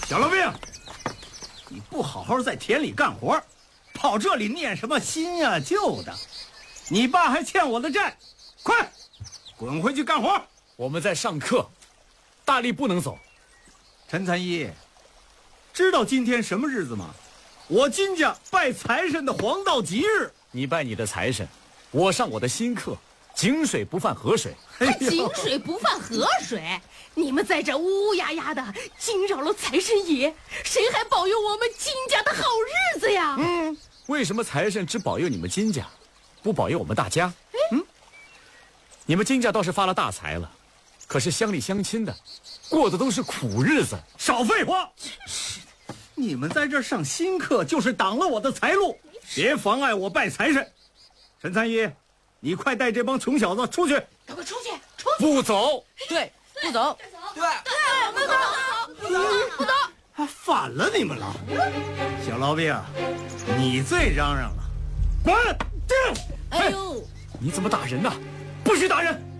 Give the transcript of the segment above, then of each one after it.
小老兵，你不好好在田里干活，跑这里念什么新呀旧的？你爸还欠我的债，快滚回去干活！ 我们在上课，大力不能走。 陈参议，知道今天什么日子吗？我金家拜财神的黄道吉日。 你拜你的财神，我上我的新课，井水不犯河水。 井水不犯河水，你们在这呜呜呀呀的惊扰了财神爷，谁还保佑我们金家的好日子呀？ 为什么财神只保佑你们金家，不保佑我们大家？你们金家倒是发了大财了，可是乡里乡亲的过的都是苦日子。 少废话！你们在这上新课，就是挡了我的财路，别妨碍我拜财神。陈参议，你快带这帮穷小子出去！ 赶快出去！ 不走！ 对，不走！ 对，我们不走！ 还反了你们了！小老兵，你最嚷嚷了，滚！定！ 哎呦， 你怎么打人呢？不许打人！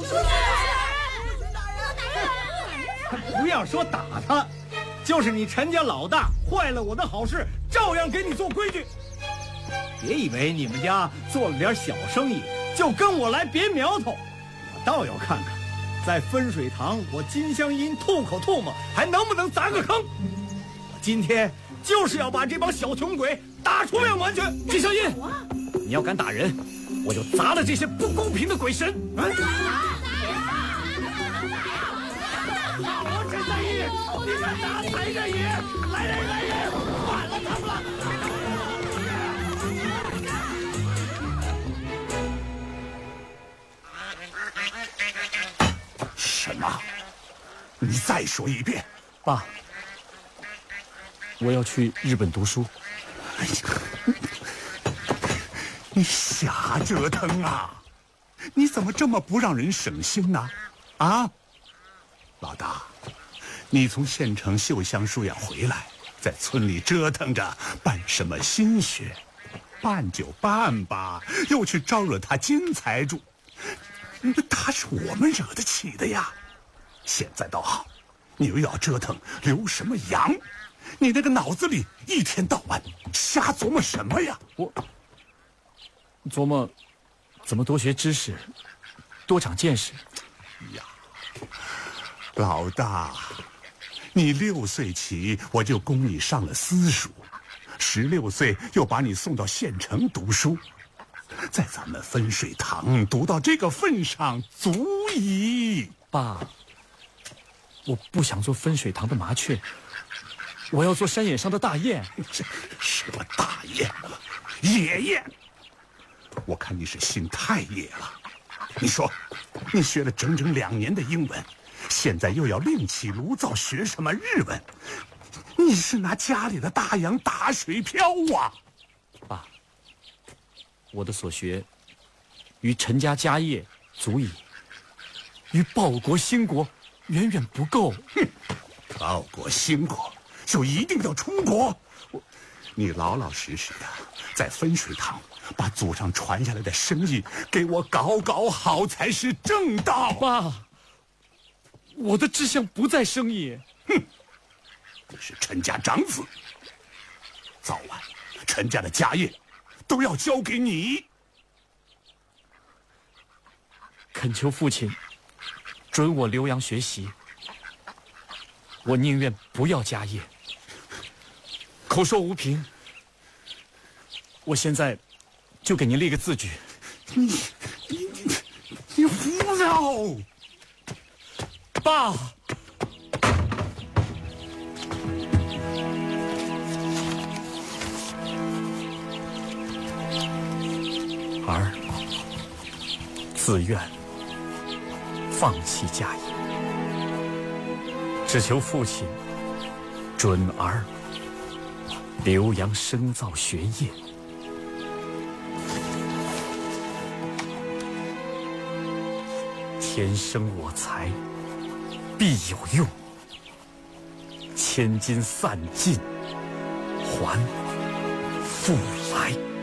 不要说打他，就是你陈家老大坏了我的好事，照样给你做规矩。别以为你们家做了点小生意就跟我来别苗头，我倒要看看，在分水塘我金香银吐口唾沫还能不能砸个坑。我今天就是要把这帮小穷鬼打出庙门去。 金香银，你要敢打人，我就砸了这些不公平的鬼神！ 好，陈三爷，你敢打财神爷！来人，反了他们了！ 什么？你再说一遍。 爸，我要去日本读书。 哎呀，你瞎折腾啊！你怎么这么不让人省心呢？啊，老大，你从县城秀香书院回来，在村里折腾着办什么新学？办就办吧，又去招惹他金财主，他是我们惹得起的呀。现在倒好，你又要折腾留什么洋？你那个脑子里一天到晚瞎琢磨什么呀？ 我琢磨怎么多学知识，多长见识。 呀，老大，你6岁起我就供你上了私塾，16岁又把你送到县城读书，在咱们分水塘读到这个份上，足矣。 爸，我不想做分水塘的麻雀，我要做山野上的大雁。 什么大雁啊，野雁！我看你是心太野了。你说，你学了整整2年的英文，现在又要另起炉灶学什么日文？你是拿家里的大洋打水漂啊！ 爸，我的所学于陈家家业足矣，于报国兴国远远不够。 哼，报国兴国就一定要出国？你老老实实的在分水塘把祖上传下来的生意给我搞搞好才是正道。 爸，我的志向不在生意。 哼，你是陈家长子，早晚陈家的家业都要交给你。 恳求父亲准我留洋学习，我宁愿不要家业。口说无凭，我现在就给您列个字据。 你胡闹！ 爸，儿自愿放弃家业，只求父亲准儿留洋深造学业。天生我材必有用，千金散尽还复来。